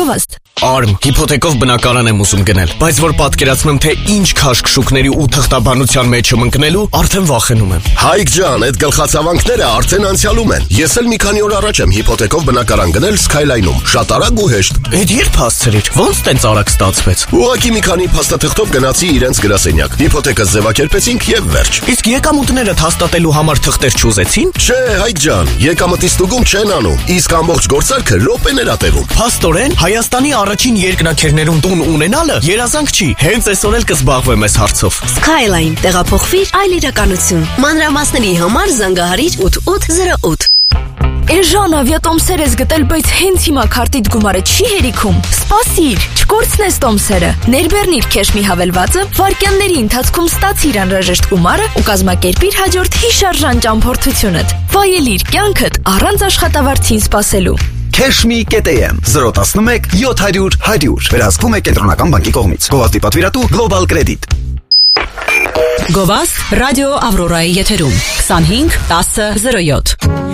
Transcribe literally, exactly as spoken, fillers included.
Գովաստ։ Արմ, հիփոթեկով բնակարան եմ ուզում գնել, բայց որ պատկերացնեմ, թե ինչ քաշքշուկների ու թղթաբանության մեջ եմ ընկնելու, արդեն վախենում եմ։ Հայկ ջան, այդ գլխացավանքները արդեն անցյալում են։ Ես էլ մի քանի օր առաջ եմ հիփոթեկով բնակարան գնել Skyline-ում։ Շատ արագ ու հեշտ։ Էդ երբ հասցրիր։ Ոնց տենց արագ ստացվեց։ Ուղղակի մի քանի փաստաթղթով գնացի իրենց գրասենյակ։ Հիփոթեկը ձևակերպեցինք եւ վերջ։ Իսկ եկամուտները հաստատելու համար թղթեր չուզեցին։ Չէ, Հայկ ջան, եկամտի ստուգում չեն անում։ Իսկ ամբողջ գործարքը րոպեներ ա տևում։ Փաստորեն, Հայաստանի առաջին երկնաքերներում տուն ունենալը երազանք չի։ Հենց այսօր էլ կզբաղվեմ այս հարցով։ Skyline, տեղափոխվիր այլ իրականություն։ Մանրամասների համար զանգահարիր ութ ութ զրո ութ։ Էժան ավիատոմսեր ես գտել, բայց հենց հիմա քարտիդ գումարը չի հերիքում։ Սպասիր, չկորցնես տոմսերը։ Ներբեռնիր քեշմի հավելվածը, վայրկյանների ընթացքում ստացիր անհրաժեշտ գումարը ու կազմակերպիր հաջորդ հիշարժան ճամփորդությունդ։ Վայելիր կյանքդ առանց աշխատավարձին սպասելու։ Քեշմի կետ էմ զրո տասնմեկ յոթ հարյուր հարյուր վերահսկվում է կենտրոնական բանկի կողմից։ Գովազդի պատվիրատու Global Credit։ Գովազդ ռադիո Ավրորայի եթերում քսանհինգ տասը զրո յոթ